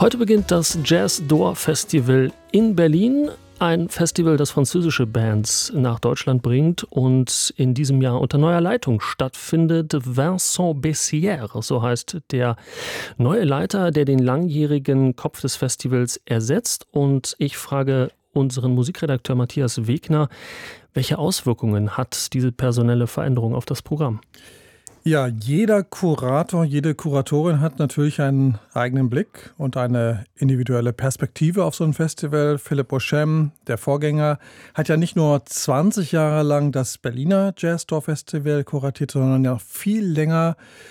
Heute beginnt das Jazz d'Or Festival in Berlin. Ein Festival, das französische Bands nach Deutschland bringt und in diesem Jahr unter neuer Leitung stattfindet. Vincent Bessières, so heißt der neue Leiter, der den langjährigen Kopf des Festivals ersetzt. Und ich frage unseren Musikredakteur Matthias Wegner, welche Auswirkungen hat diese personelle Veränderung auf das Programm? Ja, jeder Kurator, jede Kuratorin hat natürlich einen eigenen Blick und eine individuelle Perspektive auf so ein Festival. Philipp Beauchamp, der Vorgänger, hat ja nicht nur 20 Jahre lang das Berliner Jazz d'Or Festival kuratiert, sondern ja viel länger